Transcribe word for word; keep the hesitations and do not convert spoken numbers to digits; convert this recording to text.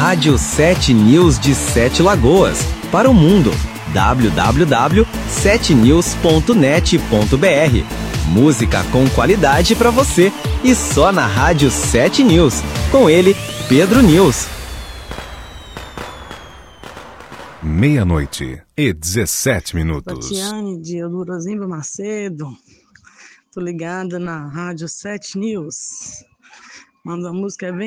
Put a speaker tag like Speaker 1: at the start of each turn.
Speaker 1: Rádio sete News de Sete Lagoas, para o mundo. w w w ponto sete news ponto net ponto b r. Música com qualidade para você e só na Rádio sete News. Com ele, Pedro News.
Speaker 2: Meia-noite e dezessete minutos.
Speaker 3: Tatiane de Eudorosimbo Macedo. Tô ligada na Rádio sete News. Manda a música, vem